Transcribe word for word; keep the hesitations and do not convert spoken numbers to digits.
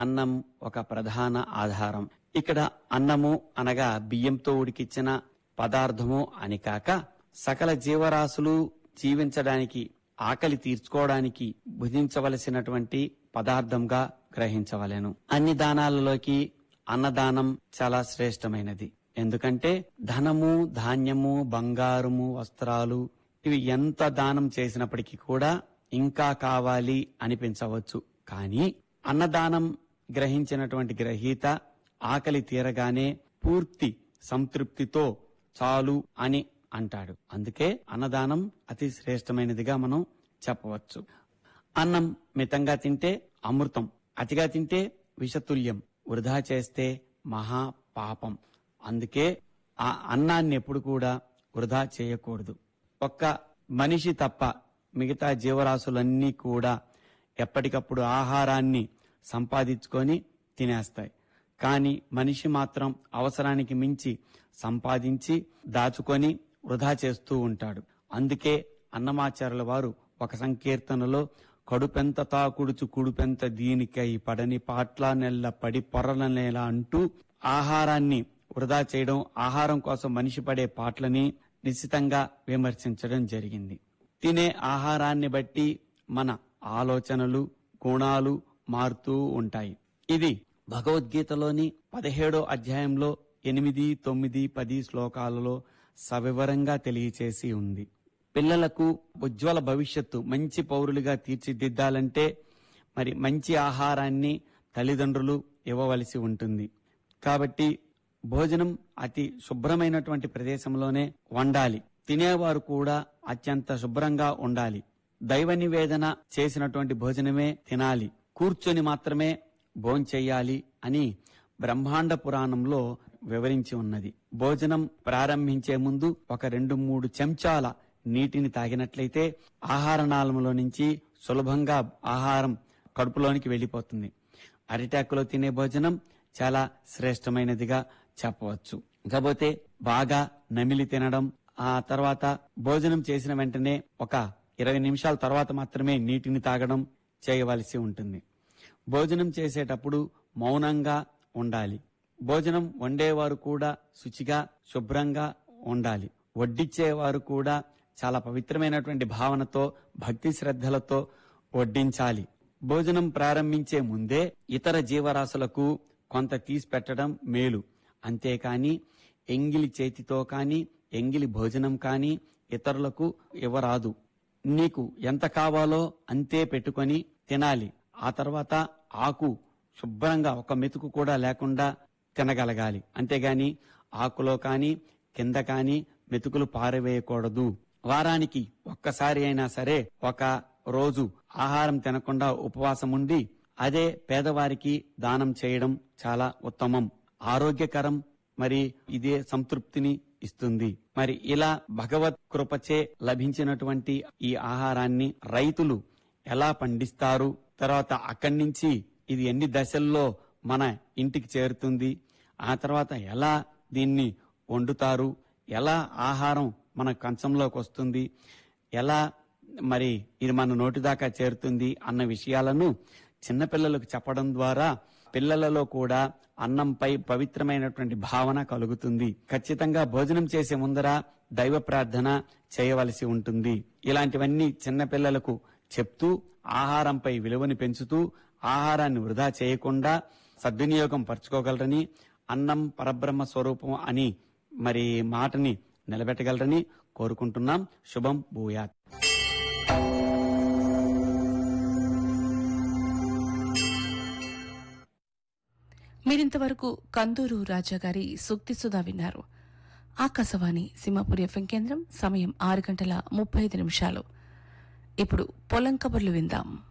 అన్నం ఒక ప్రధాన ఆధారం. ఇక్కడ అన్నము అనగా బియ్యంతో ఉడికించిన పదార్థము అని కాక సకల జీవరాశులు జీవించడానికి, ఆకలి తీర్చుకోవడానికి భుజించవలసినటువంటి పదార్థంగా గ్రహించవలెను. అన్ని దానాలలోకి అన్నదానం చాలా శ్రేష్టమైనది. ఎందుకంటే ధనము, ధాన్యము, బంగారము, వస్త్రాలు ఇవి ఎంత దానం చేసినప్పటికీ కూడా ఇంకా కావాలి అనిపించవచ్చు. కానీ అన్నదానం గ్రహించినటువంటి గ్రహీత ఆకలి తీరగానే పూర్తి సంతృప్తితో చాలు అని అంటాడు. అందుకే అన్నదానం అతి శ్రేష్టమైనదిగా మనం చెప్పవచ్చు. అన్నం మితంగా తింటే అమృతం, అతిగా తింటే విషతుల్యం, వృధా చేస్తే మహా పాపం. అందుకే ఆ అన్నాన్ని ఎప్పుడు కూడా వృధా చేయకూడదు. ఒక్క మనిషి తప్ప మిగతా జీవరాశులన్నీ కూడా ఎప్పటికప్పుడు ఆహారాన్ని సంపాదించుకొని తినేస్తాయి. కానీ మనిషి మాత్రం అవసరానికి మించి సంపాదించి దాచుకొని వృధా చేస్తూ ఉంటాడు. అందుకే అన్నమాచార్యుల వారు ఒక సంకీర్తనలో కడుపెంత తాకుడుచు కుడుపెంత దీనికై పడని పాట్ల నెల్ల పడి పొరల నేల అంటూ ఆహారాన్ని వృధా చేయడం, ఆహారం కోసం మనిషి పడే పాట్లని నిశితంగా విమర్శించడం జరిగింది. తినే ఆహారాన్ని బట్టి మన ఆలోచనలు, గుణాలు మారుతూ ఉంటాయి. ఇది భగవద్గీతలోని పదిహేడో అధ్యాయంలో ఎనిమిది, తొమ్మిది, పది శ్లోకాలలో సవివరంగా తెలియచేసి ఉంది. పిల్లలకు ఉజ్వల భవిష్యత్తు, మంచి పౌరులుగా తీర్చిదిద్దాలంటే మరి మంచి ఆహారాన్ని తల్లిదండ్రులు ఇవ్వవలసి ఉంటుంది. కాబట్టి భోజనం అతి శుభ్రమైనటువంటి ప్రదేశంలోనే వండాలి. తినేవారు కూడా అత్యంత శుభ్రంగా ఉండాలి. దైవ నివేదన చేసినటువంటి భోజనమే తినాలి, కూర్చొని మాత్రమే భోంచెయ్యాలి అని బ్రహ్మాండ పురాణంలో వివరించి ఉన్నది. భోజనం ప్రారంభించే ముందు ఒక రెండు మూడు చెంచాల నీటిని తాగినట్లయితే ఆహార నాళములో నుంచి సులభంగా ఆహారం కడుపులోనికి వెళ్లిపోతుంది. అరిటాకులో తినే భోజనం చాలా శ్రేష్టమైనదిగా చెప్పవచ్చు. కాకపోతే బాగా నమిలి తినడం, ఆ తర్వాత భోజనం చేసిన వెంటనే ఒక ఇరవై నిమిషాల తర్వాత మాత్రమే నీటిని తాగడం చేయవలసి ఉంటుంది. భోజనం చేసేటప్పుడు మౌనంగా ఉండాలి. భోజనం వండేవారు కూడా శుచిగా శుభ్రంగా ఉండాలి. వడ్డించేవారు కూడా చాలా పవిత్రమైనటువంటి భావనతో, భక్తి శ్రద్ధలతో వడ్డించాలి. భోజనం ప్రారంభించే ముందే ఇతర జీవరాశులకు కొంత తీసి పెట్టడం మేలు. అంతేకాని ఎంగిలి చేతితో కాని, ఎంగిలి భోజనం కాని ఇతరులకు ఇవ్వరాదు. నీకు ఎంత కావాలో అంతే పెట్టుకొని తినాలి. ఆ తర్వాత ఆకు శుభ్రంగా ఒక మెతుకు కూడా లేకుండా తినగలగాలి. అంతేగాని ఆకులో కాని కింద కాని మెతుకులు పారవేయకూడదు. వారానికి ఒక్కసారి అయినా సరే ఒక రోజు ఆహారం తినకుండా ఉపవాసం ఉండి అదే పేదవారికి దానం చేయడం చాలా ఉత్తమం, ఆరోగ్యకరం. మరి ఇదే సంతృప్తిని ఇస్తుంది. మరి ఇలా భగవత్ కృపచే లభించినటువంటి ఈ ఆహారాన్ని రైతులు ఎలా పండిస్తారు, తర్వాత అక్కడి నుంచి ఇది ఎన్ని దశల్లో మన ఇంటికి చేరుతుంది, ఆ తర్వాత ఎలా దీన్ని వండుతారు, ఎలా ఆహారం మన కంచంలోకి వస్తుంది, ఎలా మరి ఇది మన నోటి దాకా చేరుతుంది అన్న విషయాలను చిన్నపిల్లలకు చెప్పడం ద్వారా పిల్లలలో కూడా అన్నంపై పవిత్రమైనటువంటి భావన కలుగుతుంది. ఖచ్చితంగా భోజనం చేసే ముందర దైవ ప్రార్థన చేయవలసి ఉంటుంది. ఇలాంటివన్నీ చిన్నపిల్లలకు చెప్తూ ఆహారంపై విలువని పెంచుతూ ఆహారాన్ని వృధా చేయకుండా సద్వినియోగం పరచుకోగలరని, అన్నం పరబ్రహ్మ స్వరూపం అని మరి మాటని నిలబెట్టగలరని కోరుకుంటున్నాం. శుభం భూయాత్. మీరింతవరకు కందూరు రాజా గారి సూక్తి సుధా విన్నారు. ఆకాశవాణి సింహపురి ఎఫ్ఎం కేంద్రం. సమయం ఆరు గంటల ముప్పై ఐదు నిమిషాలు. ఇప్పుడు పొలం కబుర్లు విందాం.